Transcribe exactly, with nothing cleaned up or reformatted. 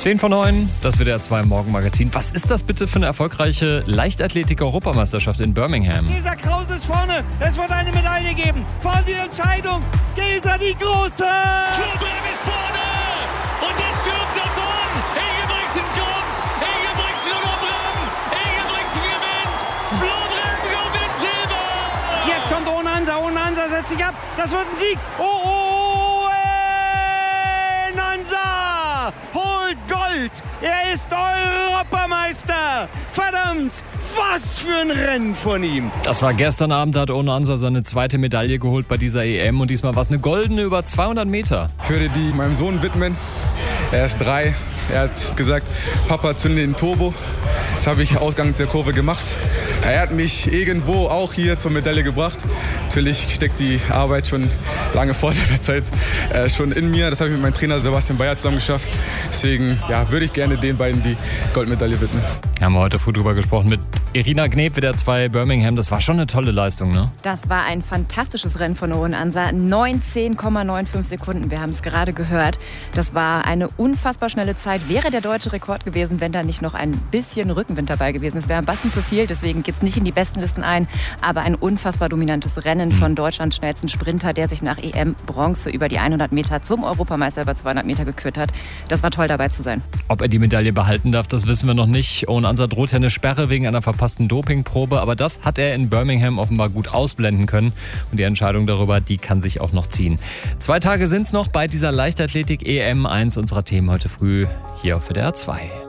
zehn vor neun, das W D R zwei Morgenmagazin. Was ist das bitte für eine erfolgreiche Leichtathletik-Europameisterschaft in Birmingham? Gesa Kraus ist vorne, es wird eine Medaille geben. Vorne die Entscheidung, Gesa die Große! Flobrem ist vorne und der stürmt davon. Ingebrigtsen kommt, Ingebrigtsen überbrennt, Ingebrigtsen gewinnt, Flobrem gewinnt Silber! Jetzt kommt Ohne Hansa, Ohne Hansa setzt sich ab, das wird ein Sieg. Oh, oh, oh, Ohne Hansa holt Gold, er ist Europameister. Verdammt, was für ein Rennen von ihm. Das war gestern Abend, hat Ohne Hansa seine zweite Medaille geholt bei dieser E M und diesmal war es eine goldene über zweihundert Meter. Ich würde die meinem Sohn widmen. Er ist drei. Er hat gesagt, Papa, zünde den Turbo. Das habe ich Ausgang der Kurve gemacht. Er hat mich irgendwo auch hier zur Medaille gebracht. Natürlich steckt die Arbeit schon lange vor seiner Zeit äh, schon in mir. Das habe ich mit meinem Trainer Sebastian Bayer zusammen geschafft. Deswegen ja, würde ich gerne den beiden die Goldmedaille widmen. Haben wir heute früh drüber gesprochen mit Irina Gneb, W D R zwei Birmingham. Das war schon eine tolle Leistung, ne? Das war ein fantastisches Rennen von Ohne Hansa. neunzehn Komma fünfundneunzig Sekunden, wir haben es gerade gehört. Das war eine unfassbar schnelle Zeit. Wäre der deutsche Rekord gewesen, wenn da nicht noch ein bisschen Rückenwind dabei gewesen ist. Wäre ein Batzen zu viel, deswegen geht es nicht in die besten Listen ein. Aber ein unfassbar dominantes Rennen von Deutschlands schnellsten Sprinter, der sich nach E M-Bronze über die hundert Meter zum Europameister über zweihundert Meter gekürt hat. Das war toll, dabei zu sein. Ob er die Medaille behalten darf, das wissen wir noch nicht. Ohne Hansa droht ja eine Sperre wegen einer verpassten Dopingprobe. Aber das hat er in Birmingham offenbar gut ausblenden können. Und die Entscheidung darüber, die kann sich auch noch ziehen. Zwei Tage sind es noch bei dieser Leichtathletik-E M, eins unserer Themen heute früh hier auf W D R zwei.